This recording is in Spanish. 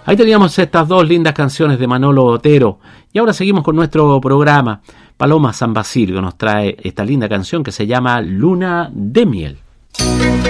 Ahí teníamos estas dos lindas canciones de Manolo Otero. Y ahora seguimos con nuestro programa. Paloma San Basilio nos trae esta linda canción que se llama Luna de Miel.